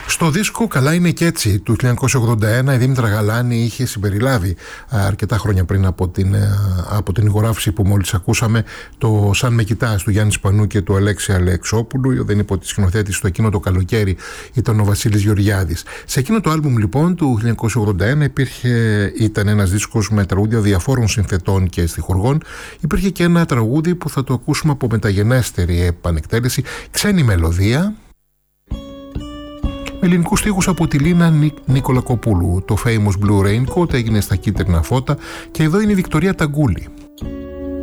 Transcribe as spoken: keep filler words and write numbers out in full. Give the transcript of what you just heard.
Στο δίσκο «Καλά είναι και έτσι» του χίλια εννιακόσια ογδόντα ένα η Δήμητρα Γαλάνη είχε συμπεριλάβει αρκετά χρόνια πριν από την, από την ηχογράφηση που μόλις ακούσαμε το «Σαν με κοιτάς» του Γιάννη Σπανού και του Αλέξη Αλεξόπουλου. Δεν είπε ότι σκηνοθέτης στο εκείνο το καλοκαίρι ήταν ο Βασίλης Γεωργιάδης. Σε εκείνο το άλμπουμ λοιπόν του χίλια εννιακόσια ογδόντα ένα υπήρχε, ήταν ένας δίσκος με τραγούδια διαφόρων συνθετών και στιχουργών. Υπήρχε και ένα τραγούδι που θα το ακούσουμε από μεταγενέστερη επανεκτέλεση, ξένη μελωδία, με ελληνικούς στίχους από τη Λίνα Νι... Νικολακοπούλου. Το famous Blue Raincoat έγινε στα κίτρινα φώτα και εδώ είναι η Βικτωρία Ταγκούλη.